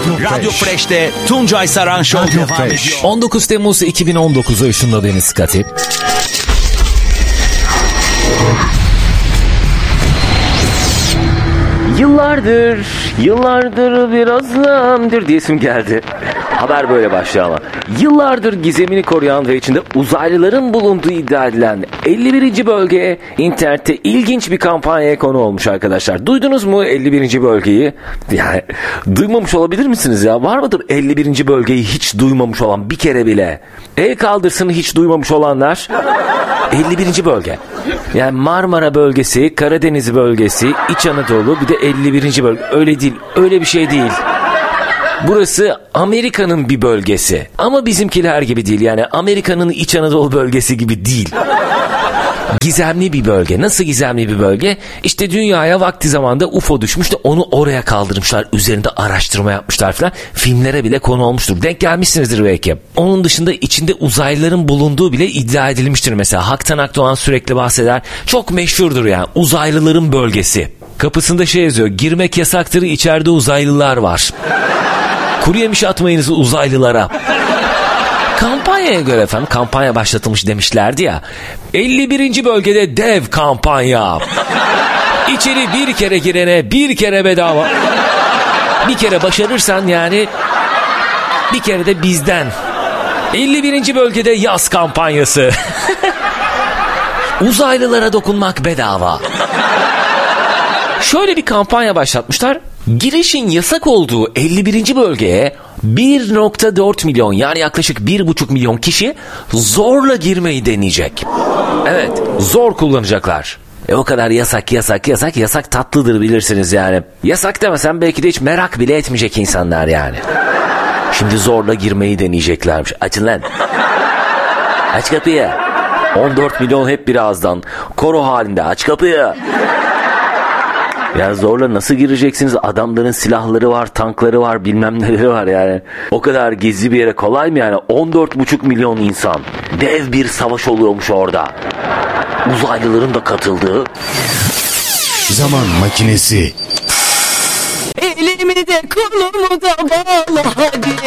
Radyo Fresh'te Tuncay Saran Show devam ediyor. 19 Temmuz 2019'a ışınladı Deniz Kati. Yıllardır bir özlemdir diyesim geldi. Haber böyle başlıyor ama. Yıllardır gizemini koruyan ve içinde uzaylıların bulunduğu iddia edilen 51. bölge internette ilginç bir kampanyaya konu olmuş arkadaşlar. Duydunuz mu 51. bölgeyi? Yani duymamış olabilir misiniz ya? Var mıdır 51. bölgeyi hiç duymamış olan bir kere bile? El kaldırsın hiç duymamış olanlar. 51. bölge. Yani Marmara bölgesi, Karadeniz bölgesi, İç Anadolu, bir de 51. bölge. Öyle değil, öyle bir şey değil. Burası Amerika'nın bir bölgesi. Ama bizimkiler gibi değil. Yani Amerika'nın İç Anadolu bölgesi gibi değil. Gizemli bir bölge. Nasıl gizemli bir bölge? İşte dünyaya vakti zamanda UFO düşmüş de onu oraya kaldırmışlar. Üzerinde araştırma yapmışlar falan. Filmlere bile konu olmuştur. Denk gelmişsinizdir belki. Onun dışında içinde uzaylıların bulunduğu bile iddia edilmiştir mesela. Haktan Akdoğan sürekli bahseder. Çok meşhurdur yani. Uzaylıların bölgesi. Kapısında şey yazıyor. Girmek yasaktır, içeride uzaylılar var. Kuru yemiş atmayınız uzaylılara. Kampanyaya göre efendim, kampanya başlatılmış demişlerdi ya. 51. bölgede dev kampanya. İçeri bir kere girene bir kere bedava. Bir kere başarırsan yani bir kere de bizden. 51. bölgede yaz kampanyası. Uzaylılara dokunmak bedava. Şöyle bir kampanya başlatmışlar. Girişin yasak olduğu 51. bölgeye 1.4 milyon yani yaklaşık 1.5 milyon kişi zorla girmeyi deneyecek. Evet, zor kullanacaklar. O kadar yasak tatlıdır bilirsiniz yani. Yasak demesem belki de hiç merak bile etmeyecek insanlar yani. Şimdi zorla girmeyi deneyeceklermiş. Açın lan. Aç kapıyı. 14 milyon hep bir ağızdan. Koro halinde aç kapıyı. Ya zorla nasıl gireceksiniz? Adamların silahları var, tankları var, bilmem neleri var yani. O kadar gizli bir yere kolay mı yani? 14,5 milyon insan. Dev bir savaş oluyormuş orada. Uzaylıların da katıldığı. Zaman makinesi. Elimi de kolumu da bağla hadi.